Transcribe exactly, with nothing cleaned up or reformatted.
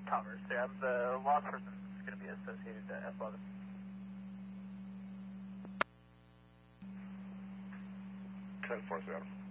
Towers. Yeah, the lost person is going to be associated to F eleven. ten four, Seattle.